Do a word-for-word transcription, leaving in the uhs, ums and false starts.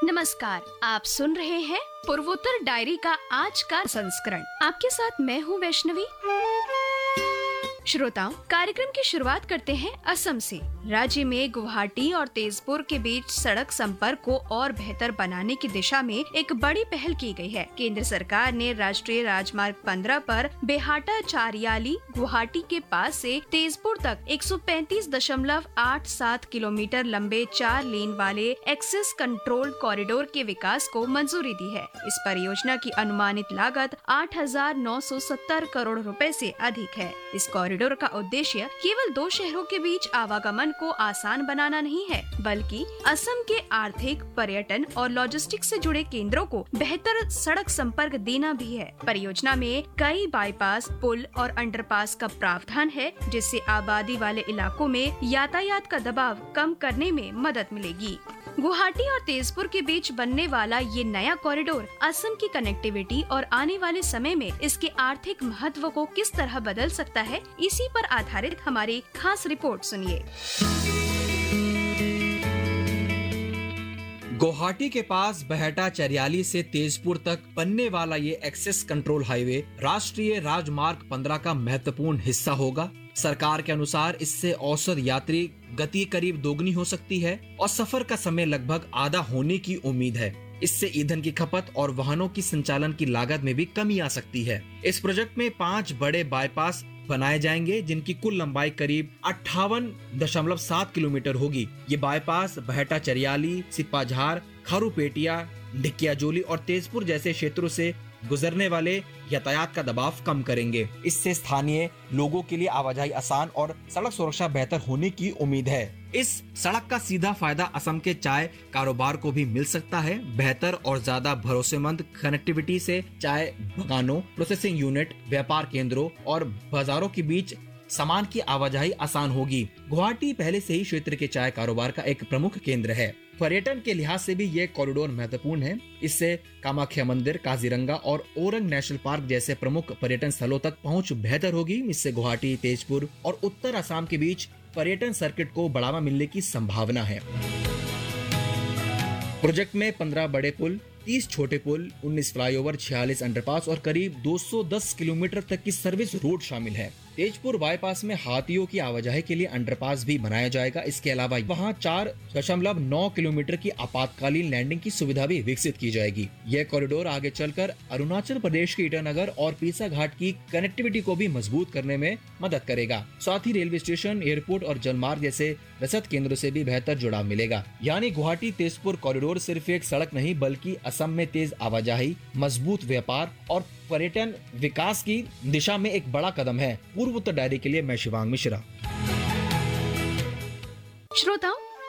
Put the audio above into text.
नमस्कार, आप सुन रहे हैं पूर्वोत्तर डायरी का आज का संस्करण। आपके साथ मैं हूँ वैष्णवी। श्रोताओं, कार्यक्रम की शुरुआत करते हैं असम से। राज्य में गुवाहाटी और तेजपुर के बीच सड़क संपर्क को और बेहतर बनाने की दिशा में एक बड़ी पहल की गई है। केंद्र सरकार ने राष्ट्रीय राजमार्ग पंद्रह पर बेहाटा चारियाली गुवाहाटी के पास से तेजपुर तक एक सौ पैंतीस दशमलव आठ सात किलोमीटर लंबे चार लेन वाले एक्सेस कंट्रोल कॉरिडोर के विकास को मंजूरी दी है। इस परियोजना की अनुमानित लागत आठ हजार नौ सौ सत्तर करोड़ रुपए से अधिक है। इस कॉरिडोर का उद्देश्य केवल दो शहरों के बीच आवागमन को आसान बनाना नहीं है, बल्कि असम के आर्थिक, पर्यटन और लॉजिस्टिक्स से जुड़े केंद्रों को बेहतर सड़क संपर्क देना भी है। परियोजना में कई बाईपास, पुल और अंडरपास का प्रावधान है, जिससे आबादी वाले इलाकों में यातायात का दबाव कम करने में मदद मिलेगी। गुवाहाटी और तेजपुर के बीच बनने वाला ये नया कॉरिडोर असम की कनेक्टिविटी और आने वाले समय में इसके आर्थिक महत्व को किस तरह बदल सकता है, इसी पर आधारित हमारी खास रिपोर्ट सुनिए। गुवाहाटी के पास बेहटा चरियाली से तेजपुर तक बनने वाला ये एक्सेस कंट्रोल हाईवे राष्ट्रीय राजमार्ग पंद्रह का महत्वपूर्ण हिस्सा होगा। सरकार के अनुसार इससे औसत यात्री गति करीब दोगुनी हो सकती है और सफर का समय लगभग आधा होने की उम्मीद है। इससे ईंधन की खपत और वाहनों की संचालन की लागत में भी कमी आ सकती है। इस प्रोजेक्ट में पांच बड़े बाईपास बनाए जाएंगे, जिनकी कुल लंबाई करीब अट्ठावन दशमलव सात किलोमीटर होगी। ये बाईपास बेहटा चरियाली, सिपाझार, खारूपेटिया, ढिकियाजोली और तेजपुर जैसे क्षेत्रों से गुजरने वाले यातायात का दबाव कम करेंगे। इससे स्थानीय लोगों के लिए आवाजाही आसान और सड़क सुरक्षा बेहतर होने की उम्मीद है। इस सड़क का सीधा फायदा असम के चाय कारोबार को भी मिल सकता है। बेहतर और ज्यादा भरोसेमंद कनेक्टिविटी से चाय बगानों, प्रोसेसिंग यूनिट, व्यापार केंद्रों और बाजारों के बीच सामान की आवाजाही आसान होगी। गुवाहाटी पहले से ही क्षेत्र के चाय कारोबार का एक प्रमुख केंद्र है। पर्यटन के लिहाज से भी ये कॉरिडोर महत्वपूर्ण है। इससे कामाख्या मंदिर, काजीरंगा और ओरंग नेशनल पार्क जैसे प्रमुख पर्यटन स्थलों तक पहुंच बेहतर होगी। इससे गुवाहाटी, तेजपुर और उत्तर असम के बीच पर्यटन सर्किट को बढ़ावा मिलने की संभावना है। प्रोजेक्ट में पंद्रह बड़े पुल, तीस छोटे पुल, उन्नीस फ्लाईओवर, छियालीस अंडरपास और करीब दो सौ दस किलोमीटर तक की सर्विस रोड शामिल है। तेजपुर बाईपास में हाथियों की आवाजाही के लिए अंडरपास भी बनाया जाएगा। इसके अलावा वहां चार दशमलव नौ किलोमीटर की आपातकालीन लैंडिंग की सुविधा भी विकसित की जाएगी। यह कॉरिडोर आगे चलकर अरुणाचल प्रदेश के ईटानगर और पीसा घाट की कनेक्टिविटी को भी मजबूत करने में मदद करेगा। साथ ही रेलवे स्टेशन, एयरपोर्ट और जलमार्ग जैसे रसद केंद्रों से भी बेहतर जुड़ाव मिलेगा। यानी गुवाहाटी तेजपुर कॉरिडोर सिर्फ एक सड़क नहीं, बल्कि असम में तेज आवाजाही, मजबूत व्यापार और पर्यटन विकास की दिशा में एक बड़ा कदम है। पूर्वोत्तर डायरी के लिए मैं शिवांग मिश्रा। श्रोताओं,